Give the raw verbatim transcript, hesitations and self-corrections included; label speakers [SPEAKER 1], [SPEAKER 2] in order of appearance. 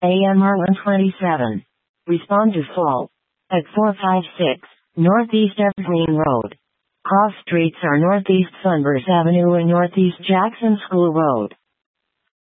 [SPEAKER 1] A M R one twenty-seven. Respond to fault. At four five six, Northeast Evergreen Road. Cross streets are Northeast Sunburst Avenue and Northeast Jackson School Road.